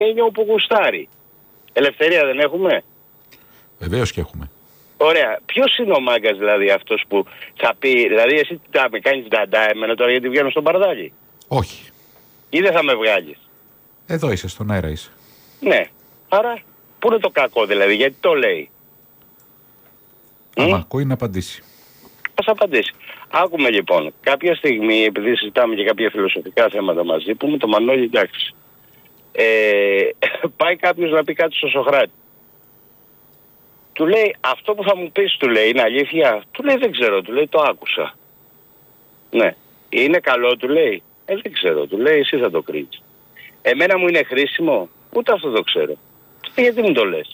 είναι όπου γουστάρει. Ελευθερία δεν έχουμε? Βεβαίως και έχουμε. Ωραία. Ποιος είναι ο μάγκας δηλαδή αυτός που θα πει, δηλαδή εσύ τι θα με κάνεις νταντά εμένα τώρα γιατί βγαίνω στον παρδάλι? Όχι. Ή δεν θα με βγάλεις? Εδώ είσαι, στον αέρα είσαι. Ναι. Άρα πού είναι το κακό δηλαδή, γιατί το λέει? Άμα ακούει να απαντήσει. Ας απαντήσει. Άκουμε λοιπόν, κάποια στιγμή, επειδή συζητάμε και κάποια φιλοσοφικά θέματα μαζί, που με το Μανώλη εντάξει. Πάει κάποιος να πει κάτι στο Σωκράτη. Του λέει, αυτό που θα μου πεις, του λέει, είναι αλήθεια? Του λέει, δεν ξέρω, του λέει, το άκουσα. Ναι. Είναι καλό, του λέει? Δεν ξέρω, του λέει, εσύ θα το κρίνεις. Εμένα μου είναι χρήσιμο? Ούτε αυτό το ξέρω. Γιατί μου το λες?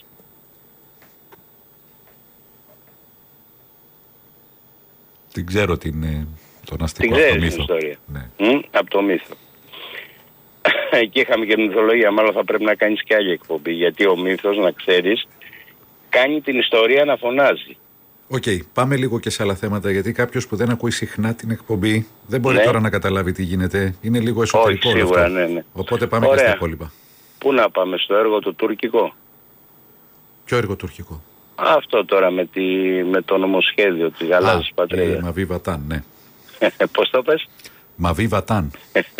Την ξέρω τον αστικό την από το μύθο. μύθο. Ιστορία. Ναι. Από το μύθο. Εκεί είχαμε και μυθολογία, μάλλον θα πρέπει να κάνεις και άλλη εκπομπή, γιατί ο μύθος, να ξέρεις, κάνει την ιστορία να φωνάζει. Οκ, πάμε λίγο και σε άλλα θέματα, γιατί κάποιος που δεν ακούει συχνά την εκπομπή δεν μπορεί τώρα να καταλάβει τι γίνεται. Είναι λίγο εσωτερικό όλο αυτό. Ναι. Οπότε πάμε και στα υπόλοιπα. Πού να πάμε, στο έργο το τουρκικό? Ποιο έργο τουρκικό? Αυτό τώρα με το νομοσχέδιο της γαλάζιας πατρίδας. Μαβί Βατάν, ναι. Πώς το πες? Μαβί Βατάν.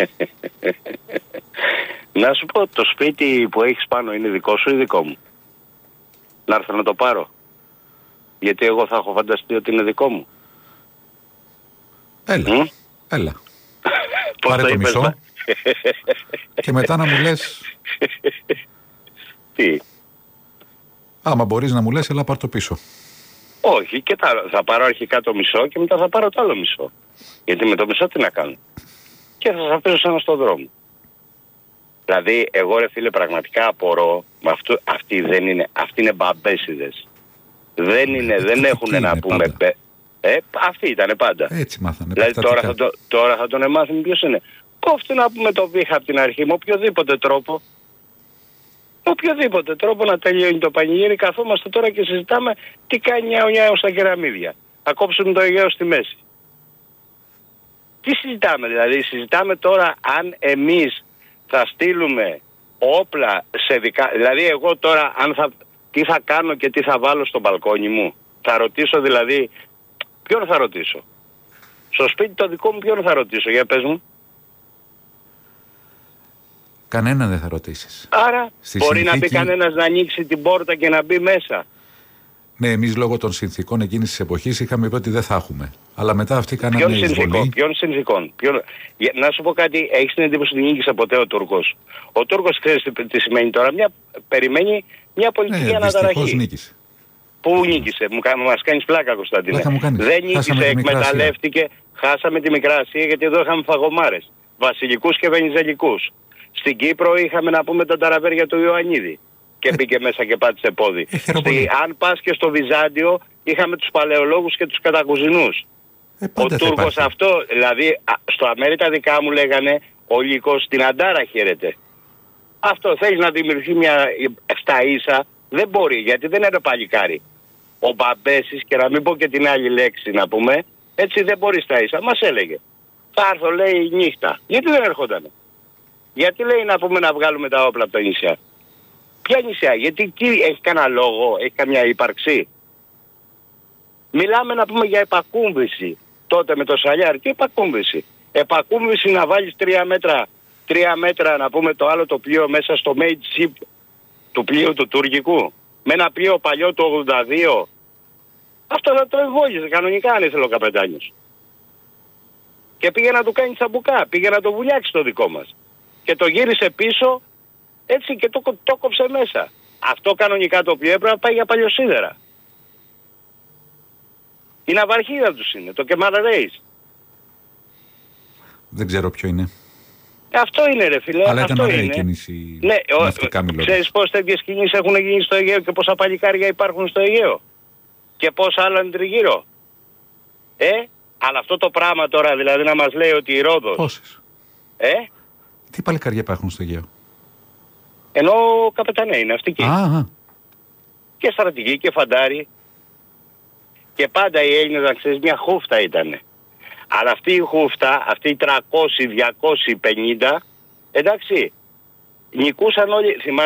Να σου πω, το σπίτι που έχεις πάνω είναι δικό σου ή δικό μου? Να έρθω να το πάρω? Γιατί εγώ θα έχω φανταστεί ότι είναι δικό μου. Έλα. Πώς Πάρε το είπες, μισό και μετά να μου λες. Τι? Άμα μπορείς να μου λες, έλα πάρ' το πίσω. Όχι, και θα πάρω αρχικά το μισό και μετά θα πάρω το άλλο μισό. Γιατί με το μισό τι να κάνω? Και θα σας αφήσω σαν στον δρόμο. Δηλαδή, εγώ ρε φίλε πραγματικά απορώ, αυτοί είναι μπαμπέσιδες. Δεν έχουν να πούμε. Αυτοί ήτανε πάντα. Έτσι μάθανε. Δηλαδή τώρα θα τον μάθουμε ποιος είναι. Κόφτε να πούμε το βήχα από την αρχή με οποιοδήποτε τρόπο. Με οποιοδήποτε τρόπο να τελειώνει το πανηγύρι. Καθόμαστε τώρα και συζητάμε τι κάνει νιάου στα κεραμίδια. Θα κόψουν το Αιγαίο στη μέση. Τι συζητάμε δηλαδή? Συζητάμε τώρα αν εμείς θα στείλουμε όπλα σε δικά... Δηλαδή εγώ τώρα τι θα κάνω και τι θα βάλω στο μπαλκόνι μου? Θα ρωτήσω δηλαδή... Ποιον θα ρωτήσω? Στο σπίτι το δικό μου ποιον θα ρωτήσω? Για πες μου. Κανέναν δεν θα ρωτήσεις. Άρα μπορεί να μπει κανένας να ανοίξει την πόρτα και να μπει μέσα? Ναι, εμείς λόγω των συνθήκων εκείνης της εποχής είχαμε πει ότι δεν θα έχουμε. Αλλά μετά αυτοί κάνανε εισβολή. Ποιον συνθήκων? Να σου πω κάτι, έχεις την εντύπωση ότι νίκησε ποτέ ο Τούρκος? Ο Τούρκος ξέρεις τι σημαίνει τώρα? Περιμένει μια πολιτική αναταραχή. Νίκησε. Πού νίκησε? Μας κάνεις πλάκα, Κωνσταντίνε. Δεν νίκησε, εκμεταλλεύτηκε. Χάσαμε τη Μικρά Ασία γιατί εδώ είχαμε φαγωμάρες. Βασιλικούς και Βενιζελικούς. Στην Κύπρο είχαμε να πούμε τα ταραβέρια του Ιωαννίδη. Και μπήκε μέσα και πάτησε πόδι. Αν πας και στο Βυζάντιο, είχαμε τους παλαιολόγους και τους κατακουζινούς. Ο Τούρκος αυτό, δηλαδή στο Αμέρικα δικά μου λέγανε, ο Λύκος στην Αντάρα χαίρεται. Αυτό θέλει να δημιουργεί μια στα ίσα, δεν μπορεί, γιατί δεν είναι παλικάρι. Ο Μπαμπέσης, και να μην πω και την άλλη λέξη να πούμε, έτσι δεν μπορεί στα ίσα. Μας έλεγε, θα έρθω λέει νύχτα. Γιατί δεν έρχονταν? Γιατί λέει να πούμε να βγάλουμε τα όπλα από τα νησιά? Ποια νησιά? Γιατί τι έχει κανένα λόγο, έχει καμιά ύπαρξη? Μιλάμε να πούμε για επακούμβηση. Τότε με το Σαλιάρ, τι επακούμβηση? Επακούμβηση να βάλεις 3 μέτρα να πούμε το άλλο το πλοίο μέσα στο made ship του πλοίου του τουρκικού. Με ένα πλοίο παλιό του 82. Αυτό θα το εμβόλιζε κανονικά αν ήθελε ο καπετάνιος. Και πήγε να του κάνει τσαμπουκά, πήγε να το βουλιάξει το δικό μας. Και το γύρισε πίσω έτσι και το κόψε μέσα. Αυτό κανονικά το πλοίο έπρεπε να πάει για παλιοσίδερα. Η ναυαρχίδα τους είναι, το Kemal Reis. Δεν ξέρω ποιο είναι. Αυτό είναι ρε φίλε. Αλλά αυτό ήταν ωραία είναι. η κίνηση. Ναι, ξέρεις πώς τέτοιες κινήσεις έχουν γίνει στο Αιγαίο και πόσα παλικάρια υπάρχουν στο Αιγαίο? Και πόσα άλλα είναι τριγύρω? Αλλά αυτό το πράγμα τώρα δηλαδή να μας λέει ότι η Ρόδος... Πόσες? Τι παλικάρια υπάρχουν στο Αιγαίο? Ενώ καπετανέ είναι ναυτική. Και στρατηγοί και φαντάροι. Και πάντα οι Έλληνες να ξέρεις μια χούφτα ήτανε. Αλλά αυτή η χούφτα, αυτοί οι 300, 250, εντάξει, νικούσαν όλοι, θυμάσαι